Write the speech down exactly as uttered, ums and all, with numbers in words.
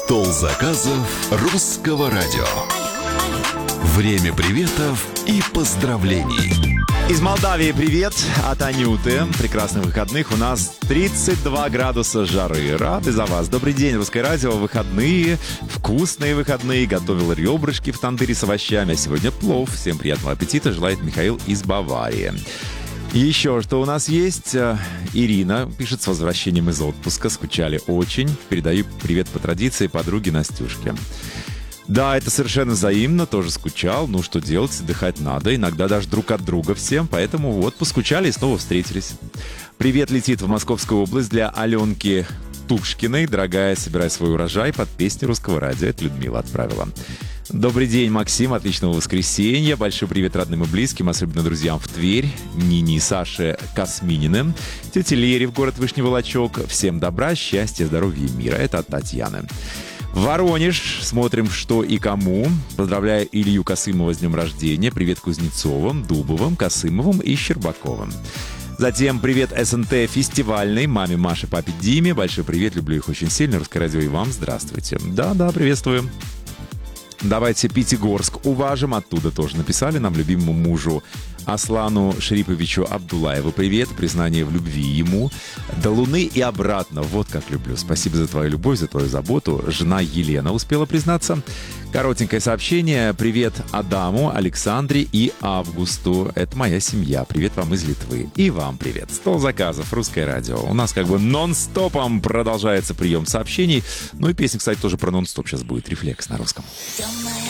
Стол заказов Русского радио. Время приветов и поздравлений. Из Молдавии привет от Анюты. Прекрасных выходных. У нас тридцать два градуса жары. Рады за вас. Добрый день, Русское радио. Выходные, вкусные выходные. Готовил ребрышки в тандыре с овощами. А сегодня плов. Всем приятного аппетита. Желает Михаил из Баварии. Еще что у нас есть? Ирина пишет: с возвращением из отпуска. Скучали очень. Передаю привет по традиции подруге Настюшке. Да, это совершенно взаимно, тоже скучал. Ну, что делать, отдыхать надо. Иногда даже друг от друга всем. Поэтому вот, поскучали и снова встретились. Привет летит в Московскую область для Аленки Тушкиной. Дорогая, собирай свой урожай под песню Русского радио. Это Людмила отправила. Добрый день, Максим. Отличного воскресенья. Большой привет родным и близким, особенно друзьям в Тверь. Нине и Саше Космининым. Тете Лере в город Вышний Волочок. Всем добра, счастья, здоровья и мира. Это от Татьяны. Воронеж. Смотрим, что и кому. Поздравляю Илью Косымова с днем рождения. Привет Кузнецовым, Дубовым, Косымовым и Щербаковым. Затем привет СНТ фестивальной. Маме Маше, папе Диме. Большой привет, люблю их очень сильно. Русское радио и вам. Здравствуйте. Да-да, приветствую. Давайте Пятигорск уважим. Оттуда тоже написали нам, любимому мужу Аслану Шариповичу Абдулаеву привет, признание в любви ему. До Луны и обратно, вот как люблю. Спасибо за твою любовь, за твою заботу. Жена Елена успела признаться. Коротенькое сообщение. Привет Адаму, Александре и Августу. Это моя семья. Привет вам из Литвы. И вам привет. Стол заказов, Русское радио. У нас как бы нон-стопом продолжается прием сообщений. Ну и песня, кстати, тоже про нон-стоп сейчас будет. Рефлекс на русском.